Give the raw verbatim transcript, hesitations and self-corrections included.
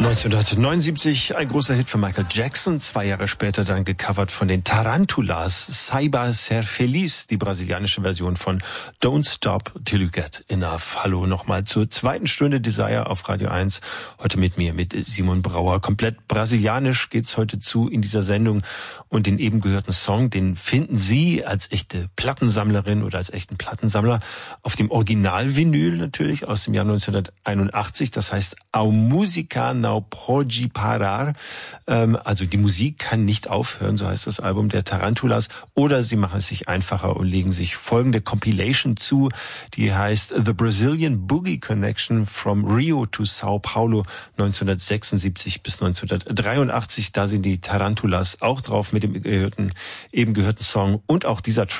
neunzehnhundertneunundsiebzig ein großer Hit für Michael Jackson, zwei Jahre später dann gecovert von den Tarantulas, Saiba Ser Feliz, die brasilianische Version von Don't Stop Till You Get Enough. Hallo nochmal zur zweiten Stunde Desire auf Radio eins, heute mit mir, mit Simon Brauer. Komplett brasilianisch geht's heute zu in dieser Sendung und den eben gehörten Song, den finden Sie als echte Plattensammlerin oder als echten Plattensammler auf dem Original-Vinyl natürlich aus dem Jahr neunzehnhunderteinundachtzig, das heißt A Música Não Pode Parar, ähm, also die Musik kann nicht aufhören, so heißt das Album der Tarantulas, oder sie machen es sich einfacher und legen sich folgende Compilation zu, die heißt The Brazilian Boogie Connection from Rio to Sao Paulo neunzehnhundertsechsundsiebzig bis neunzehnhundertdreiundachtzig, da sind die Tarantulas auch drauf mit dem gehörten, eben gehörten Song und auch dieser Track